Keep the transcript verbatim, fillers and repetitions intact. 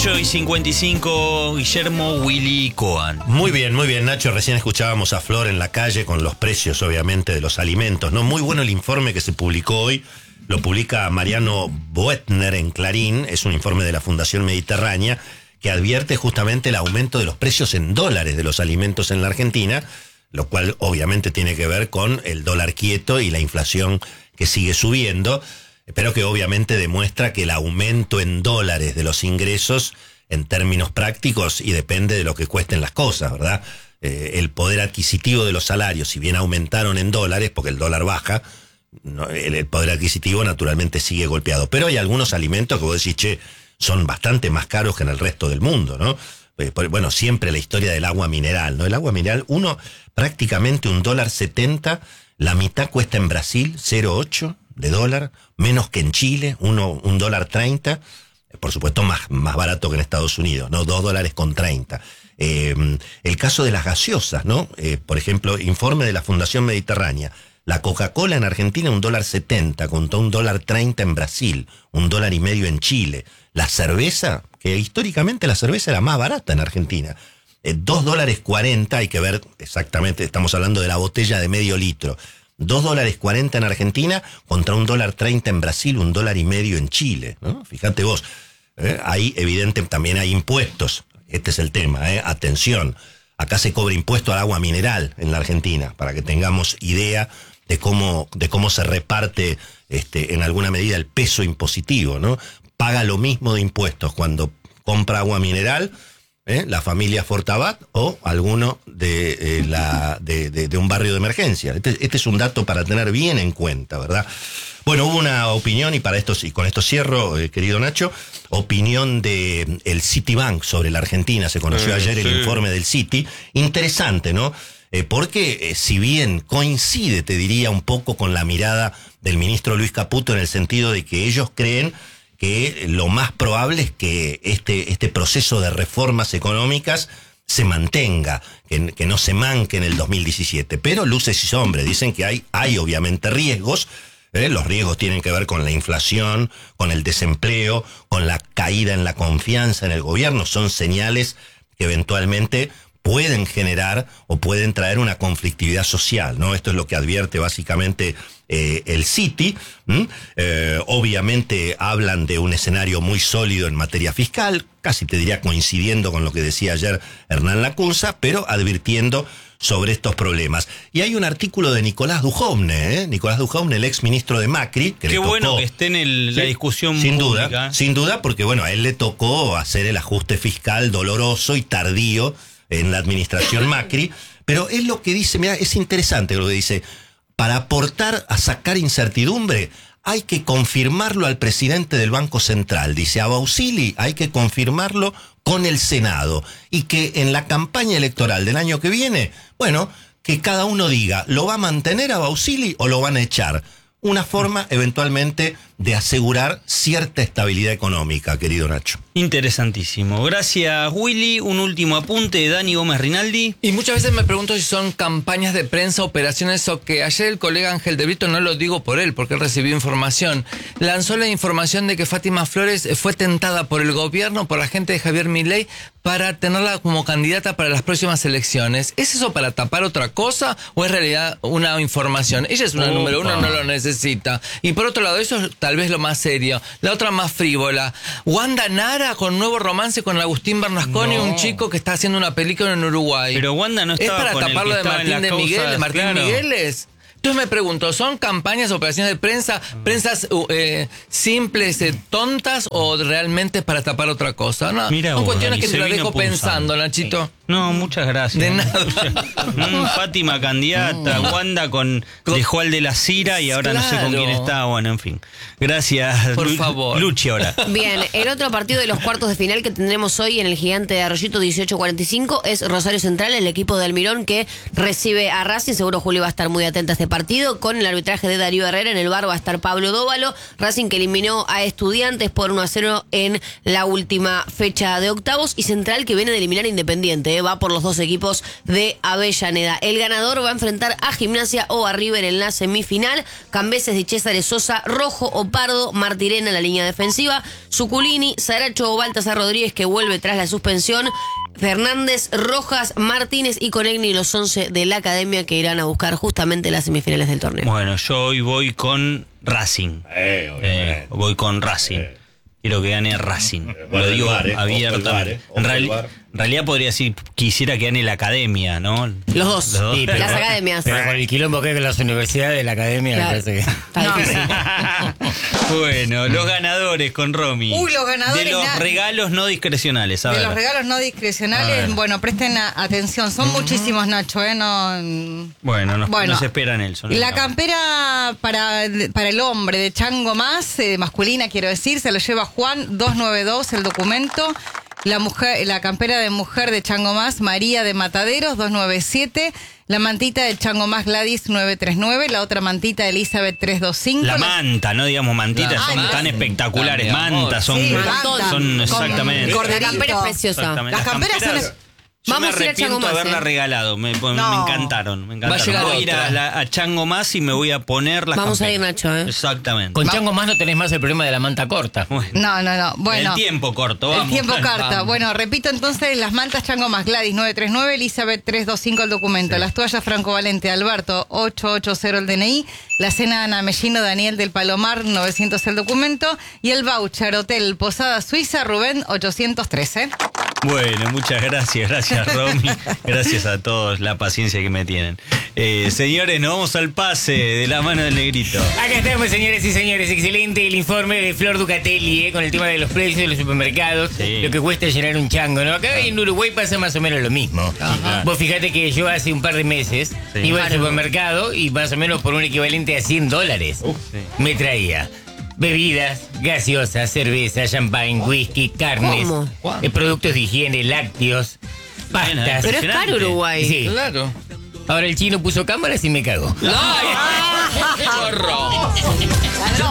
ocho y cincuenta y cinco, Guillermo Willy Cohen. Muy bien, muy bien, Nacho. Recién escuchábamos a Flor en la calle con los precios, obviamente, de los alimentos, ¿no? Muy bueno el informe que se publicó hoy. Lo publica Mariano Boetner en Clarín. Es un informe de la Fundación Mediterránea que advierte justamente el aumento de los precios en dólares de los alimentos en la Argentina, lo cual obviamente tiene que ver con el dólar quieto y la inflación que sigue subiendo, pero que obviamente demuestra que el aumento en dólares de los ingresos en términos prácticos, y depende de lo que cuesten las cosas, ¿verdad? Eh, el poder adquisitivo de los salarios, si bien aumentaron en dólares, porque el dólar baja, no, el, el poder adquisitivo naturalmente sigue golpeado. Pero hay algunos alimentos que vos decís, che, son bastante más caros que en el resto del mundo, ¿no? Eh, por, bueno, siempre la historia del agua mineral, ¿no? El agua mineral, uno, prácticamente un dólar setenta, la mitad cuesta en Brasil, cero coma ocho de dólar, menos que en Chile, uno, un dólar treinta, por supuesto más, más barato que en Estados Unidos, ¿no? Dos dólares con treinta. Eh, el caso de las gaseosas, ¿no? Eh, por ejemplo, informe de la Fundación Mediterránea. La Coca-Cola en Argentina un dólar setenta, contra un dólar treinta en Brasil, un dólar y medio en Chile. La cerveza, que históricamente la cerveza era más barata en Argentina, eh, dos dólares cuarenta, hay que ver exactamente, estamos hablando de la botella de medio litro. Dos dólares cuarenta en Argentina contra un dólar treinta en Brasil, un dólar y medio en Chile, ¿no? Fíjate vos, eh, ahí evidente también hay impuestos. Este es el tema, eh, atención. Acá se cobra impuesto al agua mineral en la Argentina, para que tengamos idea de cómo, de cómo se reparte este, en alguna medida el peso impositivo, ¿no? Paga lo mismo de impuestos cuando compra agua mineral, ¿eh? La familia Fortabat o alguno de, eh, la, de, de, de un barrio de emergencia. Este, este es un dato para tener bien en cuenta, ¿verdad? Bueno, hubo una opinión, y para esto, y con esto cierro, eh, querido Nacho, opinión de el Citibank sobre la Argentina. Se conoció eh, ayer sí. el informe del Citi. Interesante, ¿no? Eh, porque eh, si bien coincide, te diría, un poco con la mirada del ministro Luis Caputo, en el sentido de que ellos creen que lo más probable es que este, este proceso de reformas económicas se mantenga, que, que no se manque en el dos mil diecisiete. Pero luces y sombras, dicen que hay, hay obviamente riesgos. ¿Eh? Los riesgos tienen que ver con la inflación, con el desempleo, con la caída en la confianza en el gobierno. Son señales que eventualmente pueden generar o pueden traer una conflictividad social, ¿no? Esto es lo que advierte básicamente eh, el Citi. ¿Mm? Eh, obviamente hablan de un escenario muy sólido en materia fiscal, casi te diría coincidiendo con lo que decía ayer Hernán Lacunza, pero advirtiendo sobre estos problemas. Y hay un artículo de Nicolás Dujovne, ¿eh? Nicolás Dujovne, el ex ministro de Macri, que Qué le tocó, bueno que esté en el, sí, la discusión sin pública. duda, sin duda, porque bueno, a él le tocó hacer el ajuste fiscal doloroso y tardío en la administración Macri, pero él lo que dice, mira, es interesante lo que dice, para aportar a sacar incertidumbre hay que confirmarlo al presidente del Banco Central, dice, a Bausili hay que confirmarlo con el Senado, y que en la campaña electoral del año que viene, bueno, que cada uno diga, ¿lo va a mantener a Bausili o lo van a echar? Una forma eventualmente de asegurar cierta estabilidad económica, querido Nacho. Interesantísimo. Gracias, Willy. Un último apunte de Dani Gómez Rinaldi. Y muchas veces me pregunto si son campañas de prensa, operaciones, o que ayer el colega Ángel de Brito, no lo digo por él, porque él recibió información, lanzó la información de que Fátima Flores fue tentada por el gobierno, por la gente de Javier Milei, para tenerla como candidata para las próximas elecciones. ¿Es eso para tapar otra cosa o es realidad una información? Ella es una Opa. número uno, no lo necesita. Y por otro lado, eso es tal vez lo más serio. La otra más frívola. Wanda Nara con nuevo romance con Agustín Bernasconi, no. un chico que está haciendo una película en Uruguay. Pero Wanda no estaba ¿Es para con taparlo el que de Martín de Miguel, causas, de Martín claro. Migueles? Entonces me pregunto, ¿son campañas, operaciones de prensa, prensas eh, simples, eh, tontas, o realmente para tapar otra cosa? No, Mira, son bueno, cuestiones que te las dejo punzando. pensando, Nachito. No, muchas gracias. De nada. Mm, Fátima candidata, mm. Wanda con dejó al de la Cira y ahora claro. no sé con quién está. Bueno, en fin. Gracias. Por Lu favor. Luchi ahora. Bien, el otro partido de los cuartos de final que tendremos hoy en el Gigante de Arroyito dieciocho cuarenta y cinco es Rosario Central, el equipo de Almirón que recibe a Racing. Seguro Julio va a estar muy atenta a este partido. Con el arbitraje de Darío Herrera, en el bar va a estar Pablo Dóvalo. Racing que eliminó a Estudiantes por uno a cero en la última fecha de octavos, y Central que viene de eliminar a Independiente. eh, va por los dos equipos de Avellaneda. El ganador va a enfrentar a Gimnasia o a River en la semifinal. Cambeses de César Sosa, Rojo o Pardo, Martirena en la línea defensiva, Zuculini, Saracho o Baltasar Rodríguez, que vuelve tras la suspensión, Fernández, Rojas, Martínez y Conegni, los once de la academia que irán a buscar justamente las semifinales del torneo. Bueno, yo hoy voy con Racing. Eh, Eh, voy con Racing. Eh. Quiero que gane Racing. Guarda Lo el digo bar, eh. Ojo el abiertamente. bar, eh. Ojo En, el reali- bar. en realidad podría decir, quisiera que gane la academia, ¿no? Los dos, Sí, pero- las academias. Pero con el quilombo que hay con las universidades de la academia, Claro. me parece que... Está difícil. Bueno, los ganadores con Romy. Uy, los ganadores, De los na- regalos no discrecionales, a De ver. los regalos no A discrecionales, ver. bueno, presten a- atención, son muchísimos, Nacho, ¿eh? No, Bueno, nos, Bueno, nos espera Nelson. en la cámara. campera para, para el hombre de Chango Más, eh, masculina quiero decir, se lo lleva Juan dos nueve dos, el documento. La mujer, la campera de mujer de Chango Más, María de Mataderos, dos nueve siete. La mantita de Chango Más, Gladys, nueve tres nueve. La otra mantita, Elizabeth, tres dos cinco. La manta, no digamos mantitas, La son manta. tan espectaculares. La de amor. Mantas, son, Sí, manta. son Con exactamente. cordero. La campera es preciosa. Exactamente. Las camperas son- Yo Vamos me a ir a arrepiento Chango de Más, haberla ¿eh? regalado. Me, me No. encantaron. Me Va a encantaron. llegar Voy a ir a, otra. la- a Chango Más y me voy a poner las Vamos a ir, camperas. Nacho, ¿eh? Exactamente. Con Chango Más no tenés más el problema de la manta corta. Bueno. No, no, no. Bueno. El tiempo corto, El vamos. tiempo Bueno, carta. vamos. Bueno, repito entonces, las mantas Chango Más, Gladys nueve tres nueve, Elizabeth tres dos cinco el documento, las toallas Franco Valente, Alberto ocho ocho cero el D N I, la cena Ana Mellino, Daniel del Palomar novecientos el documento y el voucher Hotel Posada Suiza Rubén ochocientos trece. Bueno, muchas gracias, gracias Romy, gracias a todos la paciencia que me tienen. Eh, señores, nos vamos al pase de la mano del negrito. Acá estamos, señores y señores. Excelente el informe de Flor Ducatelli, ¿eh? Con el tema de los precios de los supermercados. Sí. Lo que cuesta llenar un chango, ¿no? Acá en Uruguay pasa más o menos lo mismo. claro. Vos fijate que yo hace un par de meses Sí. iba al supermercado y más o menos por un equivalente a cien dólares sí. me traía bebidas, gaseosas, cerveza, champán, whisky, carnes, ¿Cómo? eh, productos de higiene, lácteos, Bueno, pastas. Pero es caro Uruguay. Sí. Claro. Ahora el chino puso cámaras y me cago. ¡Ay! ¡Qué chorro!